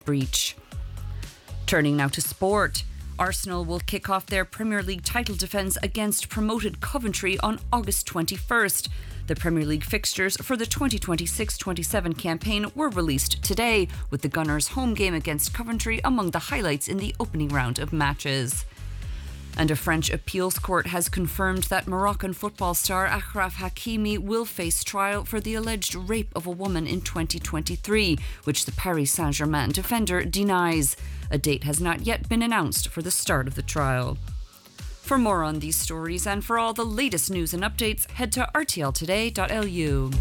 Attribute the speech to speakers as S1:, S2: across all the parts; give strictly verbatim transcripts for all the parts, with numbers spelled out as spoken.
S1: breach. Turning now to sport. Arsenal will kick off their Premier League title defence against promoted Coventry on August twenty-first. The Premier League fixtures for the twenty twenty-six twenty-seven campaign were released today, with the Gunners' home game against Coventry among the highlights in the opening round of matches. And a French appeals court has confirmed that Moroccan football star Achraf Hakimi will face trial for the alleged rape of a woman in twenty twenty-three, which the Paris Saint-Germain defender denies. A date has not yet been announced for the start of the trial. For more on these stories and for all the latest news and updates, head to r t l today dot l u.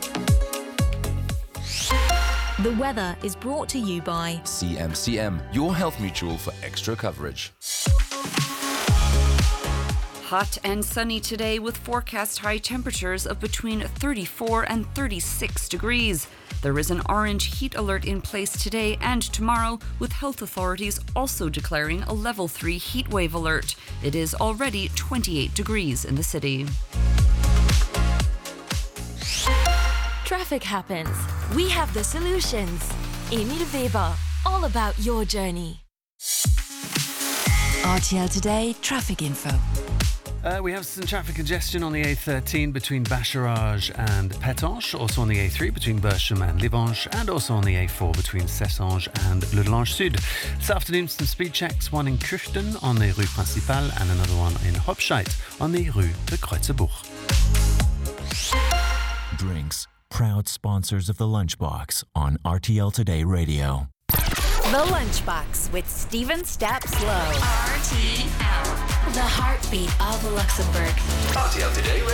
S2: The weather is brought to you by
S3: C M C M, your health mutual for extra coverage.
S1: Hot and sunny today with forecast high temperatures of between thirty-four and thirty-six degrees. There is an orange heat alert in place today and tomorrow, with health authorities also declaring a level three heatwave alert. It is already twenty-eight degrees in the city.
S2: Traffic happens. We have the solutions. Emil Weber, all about your journey.
S4: R T L Today traffic info.
S5: Uh, we have some traffic congestion on the A thirteen between Bacharach and Pétanche, also on the A three between Berchem and Livange, and also on the A four between Cessange and Le Delange Sud. This afternoon, some speed checks, one in Kuchten on the Rue Principale and another one in Hopscheid on the Rue de Kreutzerbuch.
S6: Drinks, proud sponsors of The Lunchbox on R T L Today Radio.
S2: The Lunchbox with Stephen Stapslow.
S7: R T L, the heartbeat of Luxembourg.
S3: R T L Today